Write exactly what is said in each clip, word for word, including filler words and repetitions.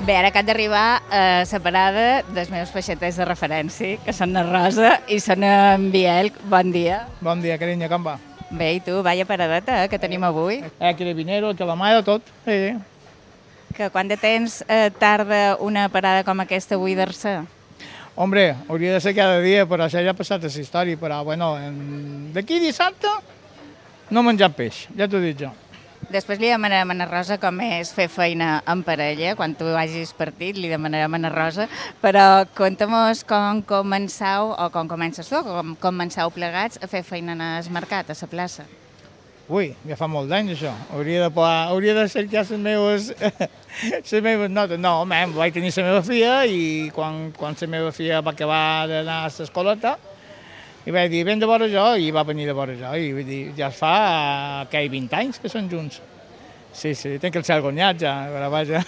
Bé, ara acabo d'arribar a la parada dels meus peixaters de referència, que són la Rosa i són en Biel. Bon dia. Bon dia, carinyo, com va? Bé, i tu, vaya paradeta eh, que tenim avui. Eh, carabinero, que la mà de tot. Sí, sí. Que quan de temps eh, tarda una parada com aquesta avui d'Arcer? Hombre, hauria de ser cada dia, però això ja ha passat a la història, però bueno, en... d'aquí dissabte no menjar peix, ja t'ho dic jo. Després li demanarem a na Rosa com és fer feina en parella, quan tu hagis partit li demanarem a na Rosa, però conta'm com començau, o com comences tu, com començau plegats a fer feina en el mercat, a la plaça. Ui, ja fa molt d'anys això, hauria de, poder, hauria de cercar les meves, les meves notes. No, home, vaig tenir la meva filla i quan, quan la meva filla va acabar d'anar a l'escoleta, i vaig dir, ven de vora jo, i va venir de vora jo, i vull dir, ja fa aquells vint anys que són junts. Sí, sí, tenc el cel guanyat ja, però vaja.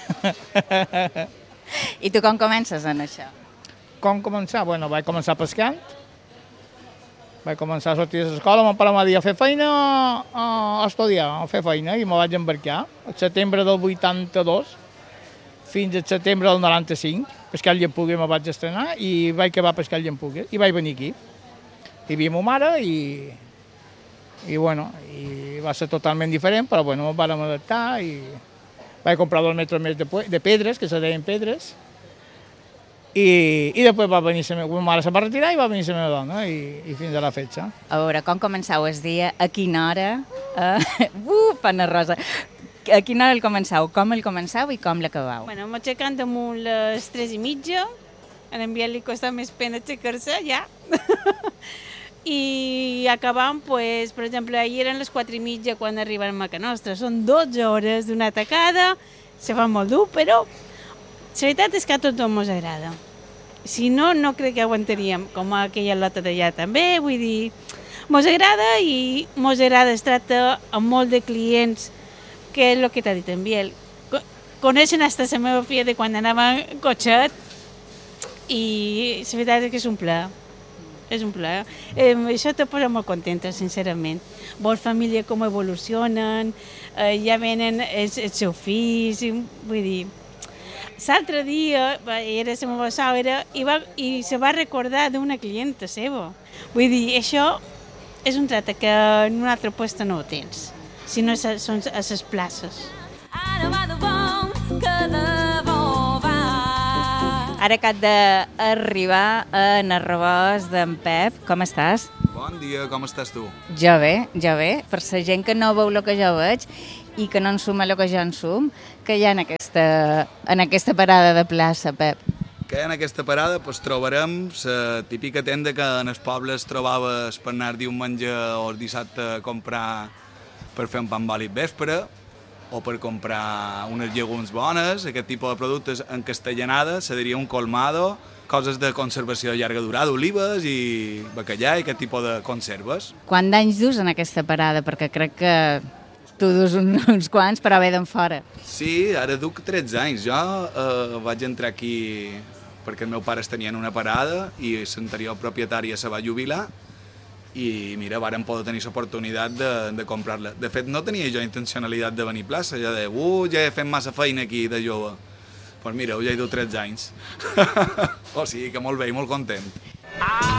I tu com comences en això? Com començar? Bueno, vaig començar pescant, vaig començar a sortir de l'escola, mon pare m'ha dit a fer feina, a, a estudiar, a fer feina, i me vaig embarcar. Al setembre del vuitanta-dos fins al setembre del noranta-cinc, pescar el llampuguer me vaig estrenar i vaig acabar pescar el llampuguer i vaig venir aquí. Hi havia ma mare i, i, bueno, i va ser totalment diferent, però bueno, em vam adaptar i vaig comprar dos metres més de, de pedres, que se deien pedres, i, i després va venir la meva mare, se va retirar i va venir la meva dona, i, i fins a la fetge. A veure, com començau el dia, a quina hora? Uh, uf, Anna Rosa! A quina hora el començau? Com el començau i com l'acabau? Bueno, m'aixecant damunt les tres i mitja, a en Biel li costa més pena aixecar-se, ja. I acabam, pues, per exemple, ahir eren les quatre i mitja quan arribem a Can Nostra. Són dotze hores d'una tacada, se fa molt dur, però la veritat és que a tothom ens agrada. Si no, no crec que aguantaríem, com aquella lota d'allà també, vull dir, ens agrada i ens agrada, es tracta amb molt de clients, que és el que t'ha dit en Biel. Coneixen hasta la meva filla de quan anava en cotxet i la veritat és que és un plaer. És un plaer. Eh, això te posa molt contenta, sincerament. Veus família com evolucionen, eh, ja venen els, els seus fills, i, vull dir... L'altre dia, era la meva sogra, i, va, i se va recordar d'una clienta seva. Vull dir, això és un tracte que en un altre lloc no ho tens, si no són a les places. Ara va de bon, que de bo va. Ara acab d'arribar a Narrabós d'en Pep. Com estàs? Bon dia, com estàs tu? Jo bé, jo bé. Per la gent que no veu el que jo veig i que no ensuma el que jo ensum, que hi ha en aquesta, en aquesta parada de plaça, Pep? Que en aquesta parada pues, trobarem la típica tenda que en els pobles trobaves per anar diumenge o dissabte a comprar per fer un pan vàlid vespre, o per comprar unes llegums bones, aquest tipus de productes en castellanada, se diria un colmado, coses de conservació de llarga durada, olives i bacallà i aquest tipus de conserves. Quant d'anys dus en aquesta parada? Perquè crec que tu dus un, uns quants, però ve d'en fora. Sí, ara duc tretze anys. Jo eh, vaig entrar aquí perquè els meus pares tenien una parada i l'anterior propietària se va jubilar i mira, vàrem poder tenir l'oportunitat de, de comprar-la. De fet, no tenia jo intencionalitat de venir a plaça, ja de, uh, ja he fet massa feina aquí de jove. Doncs pues mira, ja he dut tretze anys. O sigui que molt bé i molt content.